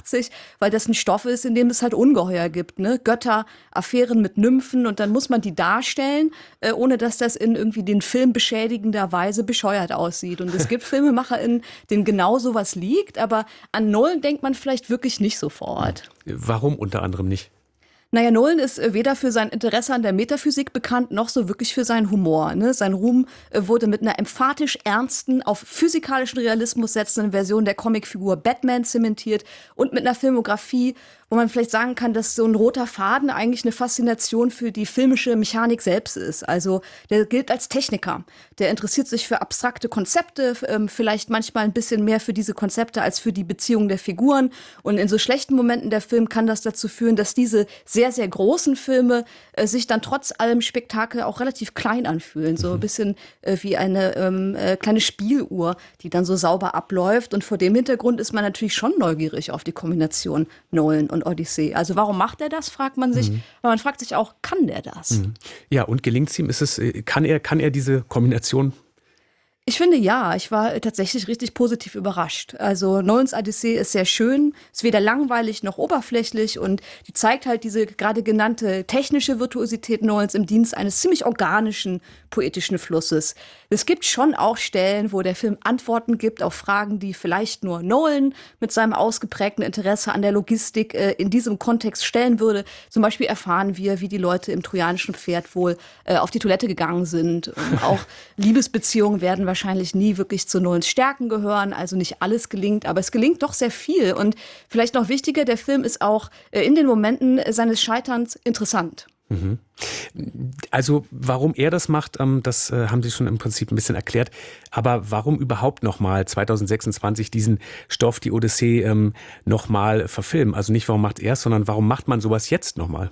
1984, weil das ein Stoff ist, in dem es halt Ungeheuer gibt, ne? Götter, Affären mit Nymphen und dann muss man die darstellen, ohne dass das in irgendwie den Film beschädigender Weise bescheuert aussieht. Und es gibt FilmemacherInnen, denen genau sowas liegt, aber an Nolan denkt man vielleicht wirklich nicht sofort. Warum unter anderem nicht? Naja, Nolan ist weder für sein Interesse an der Metaphysik bekannt, noch so wirklich für seinen Humor. Ne? Sein Ruhm wurde mit einer emphatisch ernsten, auf physikalischen Realismus setzenden Version der Comicfigur Batman zementiert und mit einer Filmografie, wo man vielleicht sagen kann, dass so ein roter Faden eigentlich eine Faszination für die filmische Mechanik selbst ist. Also der gilt als Techniker. Der interessiert sich für abstrakte Konzepte, vielleicht manchmal ein bisschen mehr für diese Konzepte als für die Beziehungen der Figuren. Und in so schlechten Momenten der Film kann das dazu führen, dass diese sehr, sehr großen Filme sich dann trotz allem Spektakel auch relativ klein anfühlen. So ein bisschen wie eine kleine Spieluhr, die dann so sauber abläuft. Und vor dem Hintergrund ist man natürlich schon neugierig auf die Kombination Nolan und Odyssey. Also warum macht er das, fragt man sich. Aber man fragt sich auch, kann der das? Ja, und gelingt es ihm? Kann er diese Kombination? Ich finde ja, ich war tatsächlich richtig positiv überrascht. Also Nolans Odyssey ist sehr schön, ist weder langweilig noch oberflächlich und die zeigt halt diese gerade genannte technische Virtuosität Nolans im Dienst eines ziemlich organischen, poetischen Flusses. Es gibt schon auch Stellen, wo der Film Antworten gibt auf Fragen, die vielleicht nur Nolan mit seinem ausgeprägten Interesse an der Logistik in diesem Kontext stellen würde. Zum Beispiel erfahren wir, wie die Leute im trojanischen Pferd wohl auf die Toilette gegangen sind. Auch Liebesbeziehungen werden wahrscheinlich nie wirklich zu Nolans Stärken gehören, also nicht alles gelingt, aber es gelingt doch sehr viel. Und vielleicht noch wichtiger, der Film ist auch in den Momenten seines Scheiterns interessant. Also warum er das macht, das haben Sie schon im Prinzip ein bisschen erklärt. Aber warum überhaupt nochmal 2026 diesen Stoff, die Odyssee, nochmal verfilmen? Also nicht, warum macht er es, sondern warum macht man sowas jetzt nochmal?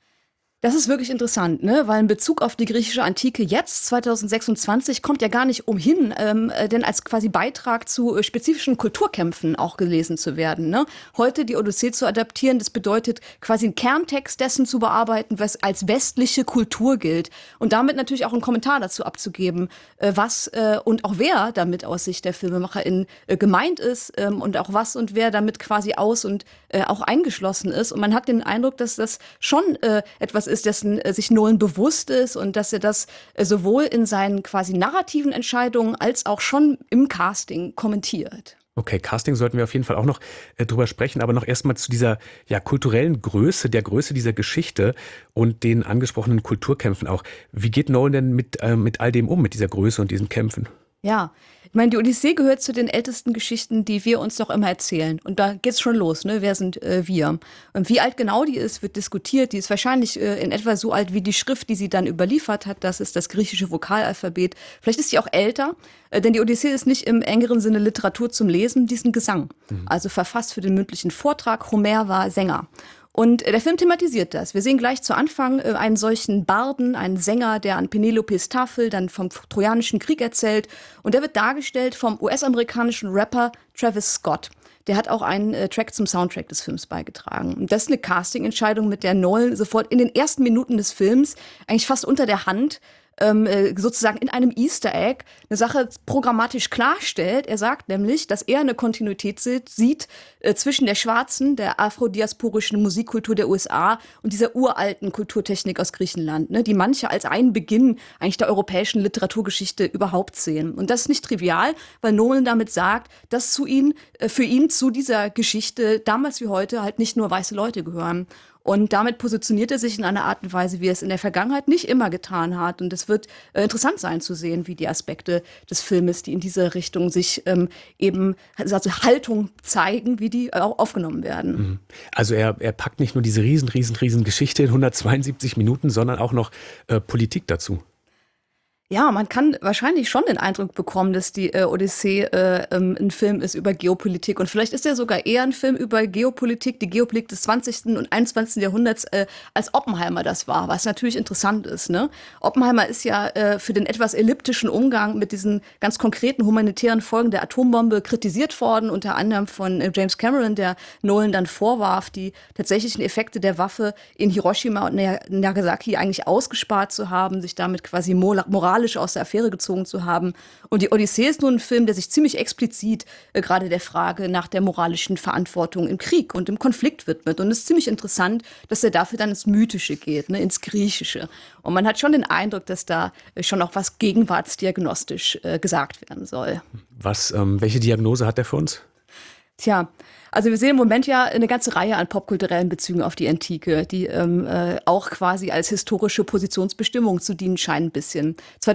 Das ist wirklich interessant, ne? Weil in Bezug auf die griechische Antike jetzt, 2026, kommt ja gar nicht umhin, denn als quasi Beitrag zu spezifischen Kulturkämpfen auch gelesen zu werden. Ne? Heute die Odyssee zu adaptieren, das bedeutet quasi einen Kerntext dessen zu bearbeiten, was als westliche Kultur gilt. Und damit natürlich auch einen Kommentar dazu abzugeben, was und auch wer damit aus Sicht der FilmemacherInnen gemeint ist und auch was und wer damit quasi aus und auch eingeschlossen ist. Und man hat den Eindruck, dass das schon etwas ist, dessen sich Nolan bewusst ist und dass er das sowohl in seinen quasi narrativen Entscheidungen als auch schon im Casting kommentiert. Okay, Casting sollten wir auf jeden Fall auch noch drüber sprechen, aber noch erstmal zu dieser kulturellen Größe, der Größe dieser Geschichte und den angesprochenen Kulturkämpfen auch. Wie geht Nolan denn mit all dem um, mit dieser Größe und diesen Kämpfen? Ja, ich meine, die Odyssee gehört zu den ältesten Geschichten, die wir uns doch immer erzählen. Und da geht's schon los, ne? Wer sind wir? Und wie alt genau die ist, wird diskutiert. Die ist wahrscheinlich in etwa so alt wie die Schrift, die sie dann überliefert hat. Das ist das griechische Vokalalphabet. Vielleicht ist sie auch älter, denn die Odyssee ist nicht im engeren Sinne Literatur zum Lesen, die ist ein Gesang. Also verfasst für den mündlichen Vortrag. Homer war Sänger. Und der Film thematisiert das. Wir sehen gleich zu Anfang einen solchen Barden, einen Sänger, der an Penelopes Tafel dann vom Trojanischen Krieg erzählt. Und der wird dargestellt vom US-amerikanischen Rapper Travis Scott. Der hat auch einen Track zum Soundtrack des Films beigetragen. Und das ist eine Casting-Entscheidung, mit der Nolan sofort in den ersten Minuten des Films, eigentlich fast unter der Hand, sozusagen in einem Easter Egg eine Sache programmatisch klarstellt. Er sagt nämlich, dass er eine Kontinuität sieht zwischen der schwarzen, der afrodiasporischen Musikkultur der USA und dieser uralten Kulturtechnik aus Griechenland, ne, die manche als einen Beginn eigentlich der europäischen Literaturgeschichte überhaupt sehen. Und das ist nicht trivial, weil Nolan damit sagt, dass für ihn zu dieser Geschichte damals wie heute halt nicht nur weiße Leute gehören. Und damit positioniert er sich in einer Art und Weise, wie er es in der Vergangenheit nicht immer getan hat. Und es wird interessant sein zu sehen, wie die Aspekte des Filmes, die in diese Richtung sich also Haltung zeigen, wie die auch aufgenommen werden. Also er packt nicht nur diese riesen Geschichte in 172 Minuten, sondern auch noch Politik dazu. Ja, man kann wahrscheinlich schon den Eindruck bekommen, dass die Odyssee ein Film ist über Geopolitik. Und vielleicht ist er sogar eher ein Film über Geopolitik, die Geopolitik des 20. und 21. Jahrhunderts, als Oppenheimer das war, was natürlich interessant ist. Ne? Oppenheimer ist ja für den etwas elliptischen Umgang mit diesen ganz konkreten humanitären Folgen der Atombombe kritisiert worden, unter anderem von James Cameron, der Nolan dann vorwarf, die tatsächlichen Effekte der Waffe in Hiroshima und Nagasaki eigentlich ausgespart zu haben, sich damit quasi moralisch moralisch aus der Affäre gezogen zu haben. Und die Odyssee ist nun ein Film, der sich ziemlich explizit gerade der Frage nach der moralischen Verantwortung im Krieg und im Konflikt widmet. Und es ist ziemlich interessant, dass er dafür dann ins Mythische geht, ne, ins Griechische. Und man hat schon den Eindruck, dass da schon auch was gegenwartsdiagnostisch gesagt werden soll. Welche Diagnose hat er für uns? Tja, also wir sehen im Moment ja eine ganze Reihe an popkulturellen Bezügen auf die Antike, die auch quasi als historische Positionsbestimmung zu dienen scheinen ein bisschen.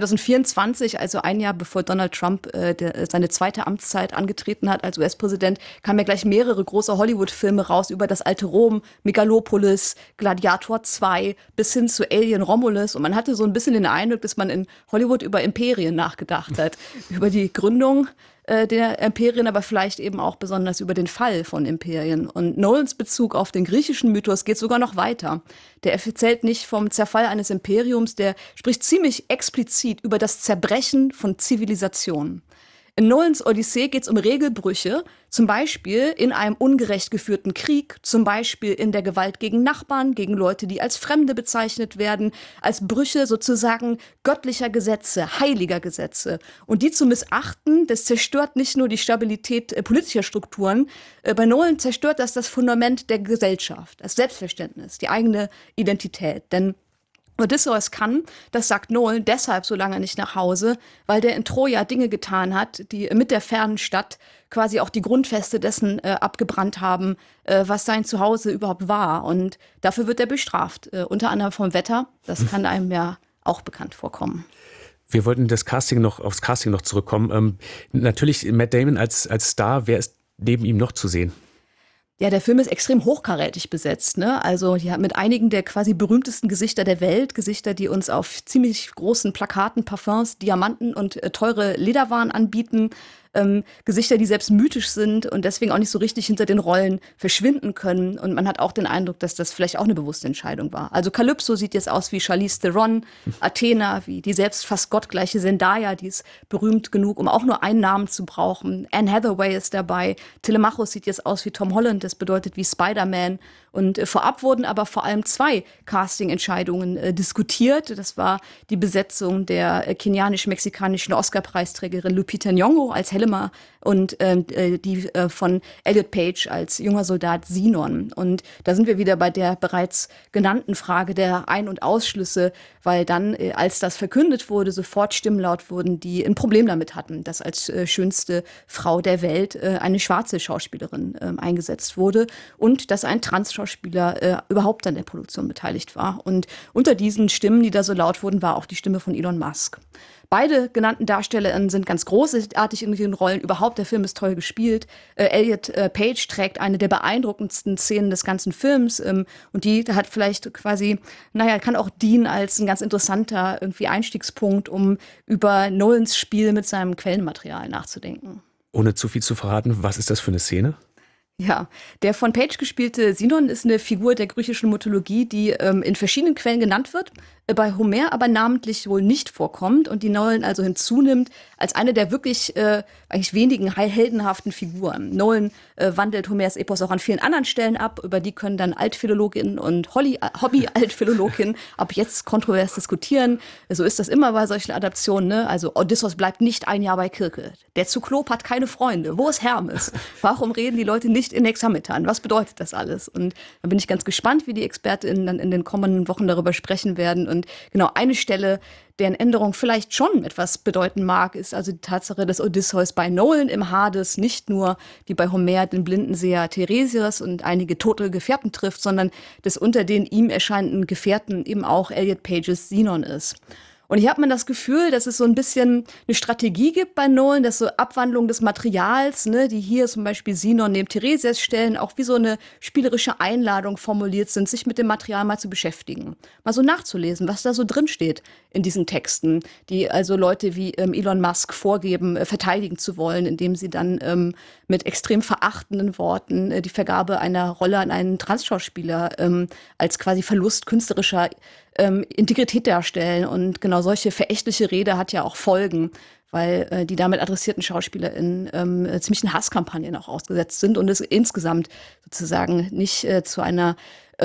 2024, also ein Jahr bevor Donald Trump seine zweite Amtszeit angetreten hat als US-Präsident, kamen ja gleich mehrere große Hollywood-Filme raus über das alte Rom, Megalopolis, Gladiator 2 bis hin zu Alien Romulus. Und man hatte so ein bisschen den Eindruck, dass man in Hollywood über Imperien nachgedacht hat, über die Gründung der Imperien, aber vielleicht eben auch besonders über den Fall von Imperien. Und Nolans Bezug auf den griechischen Mythos geht sogar noch weiter. Der erzählt nicht vom Zerfall eines Imperiums, der spricht ziemlich explizit über das Zerbrechen von Zivilisationen. In Nolans Odyssee geht es um Regelbrüche, zum Beispiel in einem ungerecht geführten Krieg, zum Beispiel in der Gewalt gegen Nachbarn, gegen Leute, die als Fremde bezeichnet werden, als Brüche sozusagen göttlicher Gesetze, heiliger Gesetze. Und die zu missachten, das zerstört nicht nur die Stabilität politischer Strukturen, bei Nolan zerstört das Fundament der Gesellschaft, das Selbstverständnis, die eigene Identität. Denn Odysseus kann, das sagt Nolan, deshalb so lange nicht nach Hause, weil der in Troja Dinge getan hat, die mit der fernen Stadt quasi auch die Grundfeste dessen abgebrannt haben, was sein Zuhause überhaupt war. Und dafür wird er bestraft, unter anderem vom Wetter. Das kann einem ja auch bekannt vorkommen. Wir wollten aufs Casting noch zurückkommen. Natürlich Matt Damon als Star, wer ist neben ihm noch zu sehen? Ja, der Film ist extrem hochkarätig besetzt, ne? Also ja, mit einigen der quasi berühmtesten Gesichter der Welt, Gesichter, die uns auf ziemlich großen Plakaten Parfums, Diamanten und teure Lederwaren anbieten. Gesichter, die selbst mythisch sind und deswegen auch nicht so richtig hinter den Rollen verschwinden können. Und man hat auch den Eindruck, dass das vielleicht auch eine bewusste Entscheidung war. Also Calypso sieht jetzt aus wie Charlize Theron, Athena wie die selbst fast gottgleiche Zendaya, die ist berühmt genug, um auch nur einen Namen zu brauchen. Anne Hathaway ist dabei. Telemachus sieht jetzt aus wie Tom Holland, das bedeutet wie Spider-Man. Und vorab wurden aber vor allem 2 Casting-Entscheidungen diskutiert. Das war die Besetzung der kenianisch-mexikanischen Oscar-Preisträgerin Lupita Nyong'o als Helena und die von Elliot Page als junger Soldat Sinon. Und da sind wir wieder bei der bereits genannten Frage der Ein- und Ausschlüsse, weil dann, als das verkündet wurde, sofort Stimmen laut wurden, die ein Problem damit hatten, dass als schönste Frau der Welt eine schwarze Schauspielerin eingesetzt wurde und dass ein Trans-Schauspieler überhaupt an der Produktion beteiligt war. Und unter diesen Stimmen, die da so laut wurden, war auch die Stimme von Elon Musk. Beide genannten Darstellerinnen sind ganz großartig in ihren Rollen. Überhaupt, der Film ist toll gespielt. Elliot Page trägt eine der beeindruckendsten Szenen des ganzen Films. Und die hat vielleicht quasi, kann auch dienen als ein ganz interessanter irgendwie Einstiegspunkt, um über Nolans Spiel mit seinem Quellenmaterial nachzudenken. Ohne zu viel zu verraten, was ist das für eine Szene? Ja, der von Page gespielte Sinon ist eine Figur der griechischen Mythologie, die in verschiedenen Quellen genannt wird, bei Homer aber namentlich wohl nicht vorkommt und die Nolan also hinzunimmt als eine der wirklich eigentlich wenigen heldenhaften Figuren. Nolan wandelt Homers Epos auch an vielen anderen Stellen ab, über die können dann Altphilologinnen und Hobby-Altphilologinnen ab jetzt kontrovers diskutieren. So ist das immer bei solchen Adaptionen, ne? Also Odysseus bleibt nicht ein Jahr bei Kirke. Der Zyklop hat keine Freunde. Wo ist Hermes? Warum reden die Leute nicht in Hexametern? Was bedeutet das alles? Und da bin ich ganz gespannt, wie die ExpertInnen dann in den kommenden Wochen darüber sprechen werden. Und genau eine Stelle, deren Änderung vielleicht schon etwas bedeuten mag, ist also die Tatsache, dass Odysseus bei Nolan im Hades nicht nur wie bei Homer den blinden Seher Tiresias und einige tote Gefährten trifft, sondern dass unter den ihm erscheinenden Gefährten eben auch Elliot Pages Sinon ist. Und hier hat man das Gefühl, dass es so ein bisschen eine Strategie gibt bei Nolan, dass so Abwandlungen des Materials, ne, die hier zum Beispiel Sinon neben Tiresias stellen, auch wie so eine spielerische Einladung formuliert sind, sich mit dem Material mal zu beschäftigen. Mal so nachzulesen, was da so drin steht in diesen Texten, die also Leute wie Elon Musk vorgeben, verteidigen zu wollen, indem sie dann mit extrem verachtenden Worten die Vergabe einer Rolle an einen Transschauspieler als quasi Verlust künstlerischer Integrität darstellen. Und genau solche verächtliche Rede hat ja auch Folgen, weil die damit adressierten SchauspielerInnen ziemlichen Hasskampagnen auch ausgesetzt sind und es insgesamt sozusagen nicht zu einer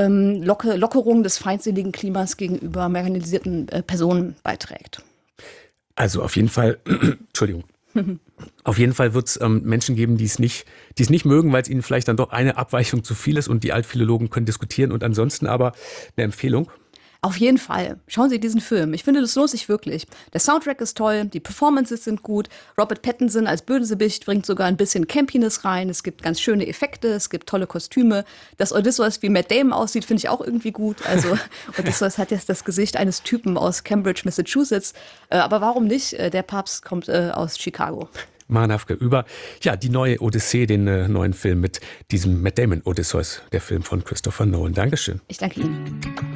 Lockerung des feindseligen Klimas gegenüber marginalisierten Personen beiträgt. Also auf jeden Fall, Entschuldigung. Auf jeden Fall wird es Menschen geben, die es nicht mögen, weil es ihnen vielleicht dann doch eine Abweichung zu viel ist und die Altphilologen können diskutieren und ansonsten aber eine Empfehlung. Auf jeden Fall. Schauen Sie diesen Film. Ich finde, das lohnt sich wirklich. Der Soundtrack ist toll, die Performances sind gut. Robert Pattinson als Bösewicht bringt sogar ein bisschen Campiness rein. Es gibt ganz schöne Effekte, es gibt tolle Kostüme. Dass Odysseus wie Matt Damon aussieht, finde ich auch irgendwie gut. Also Odysseus hat jetzt das Gesicht eines Typen aus Cambridge, Massachusetts. Aber warum nicht? Der Papst kommt aus Chicago. Maren Hafke über die neue Odyssee, den neuen Film mit diesem Matt Damon Odysseus, der Film von Christopher Nolan. Dankeschön. Ich danke Ihnen.